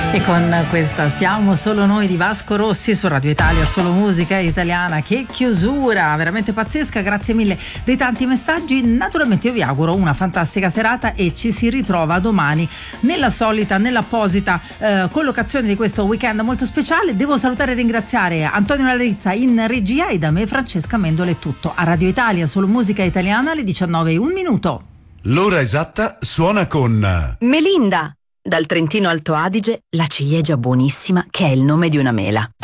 E con questa Siamo solo noi di Vasco Rossi su Radio Italia, solo musica italiana. Che chiusura veramente pazzesca, grazie mille dei tanti messaggi. Naturalmente io vi auguro una fantastica serata e ci si ritrova domani nell'apposita collocazione di questo weekend molto speciale. Devo salutare e ringraziare Antonio Larizza in regia e da me Francesca Mendola. È tutto a Radio Italia, solo musica italiana, alle 19:01. L'ora esatta suona con Melinda. Dal Trentino Alto Adige, la ciliegia buonissima che è il nome di una mela.